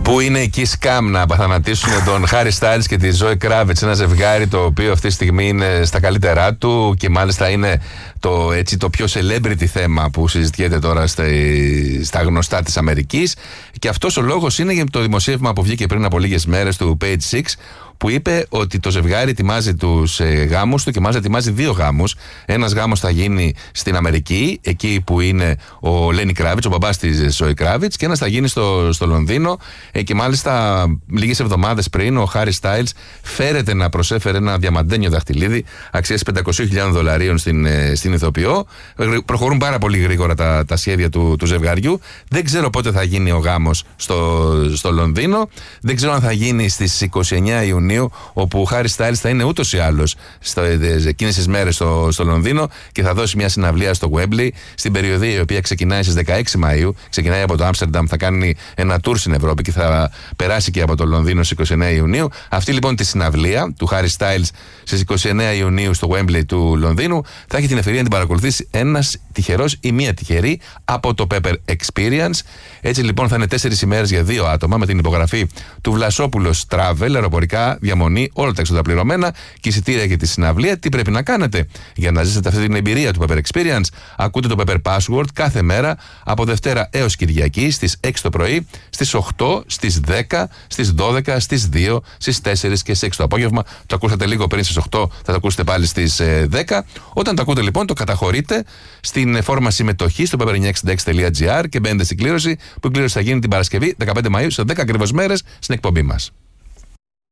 Πού είναι εκεί σκάμ να απαθανατήσουν τον Χάρι Στάιλς και τη Ζόι Κράβιτς, ένα ζευγάρι το οποίο αυτή τη στιγμή είναι στα καλύτερά του και μάλιστα είναι το πιο celebrity θέμα που συζητιέται τώρα στα γνωστά της Αμερικής. Και αυτός ο λόγος είναι για το δημοσίευμα που βγήκε πριν από λίγες μέρες του Page 6, που είπε ότι το ζευγάρι ετοιμάζει τους γάμους του και μάλιστα ετοιμάζει 2 γάμους. Ένας γάμος θα γίνει στην Αμερική, εκεί που είναι ο Λένι Κράβιτς, ο μπαμπάς της Ζόι Κράβιτς, και ένας θα γίνει στο Λονδίνο. Και μάλιστα λίγες εβδομάδες πριν ο Χάρι Στάιλς φέρεται να προσέφερε ένα διαμαντένιο δαχτυλίδι αξίας $500,000 στην ηθοποιό. Προχωρούν πάρα πολύ γρήγορα τα σχέδια του ζευγαριού. Δεν ξέρω πότε θα γίνει ο γάμος στο Λονδίνο. Δεν ξέρω αν θα γίνει στις 29 Ιουνίου, όπου ο Χάρι Στάιλς θα είναι ούτως ή άλλως εκείνες τις μέρες στο Λονδίνο και θα δώσει μια συναυλία στο Wembley στην περιοδία η οποία ξεκινάει στις 16 Μαΐου. Ξεκινάει από το Άμστερνταμ, θα κάνει ένα tour στην Ευρώπη και θα περάσει και από το Λονδίνο στις 29 Ιουνίου. Αυτή λοιπόν τη συναυλία του Χάρι Στάιλς στις 29 Ιουνίου στο Wembley του Λονδίνου θα έχει την ευκαιρία να την παρακολουθήσει ένας τυχερός ή μία τυχερή από το Pepper Experience. Έτσι λοιπόν θα είναι 4 ημέρες για 2 άτομα με την υπογραφή του Βλασόπουλος Travel, αεροπορικά, διαμονή, όλα τα έξοδα πληρωμένα και εισιτήρια για τη συναυλία. Τι πρέπει να κάνετε για να ζήσετε αυτή την εμπειρία του Pepper Experience? Ακούτε το Pepper Password κάθε μέρα από Δευτέρα έως Κυριακή στις 6 το πρωί, στις 8, στις 10, στις 12, στις 2, στις 4 και στις 6 το απόγευμα. Το ακούσατε λίγο πριν στις 8, θα το ακούσετε πάλι στις 10. Όταν το ακούτε λοιπόν, το καταχωρείτε στην φόρμα συμμετοχή στο pepper966.gr και μπαίνετε στην κλήρωση, που η κλήρωση θα γίνει την Παρασκευή 15 Μαΐου σε 10 ακριβώς μέρες στην εκπομπή μας.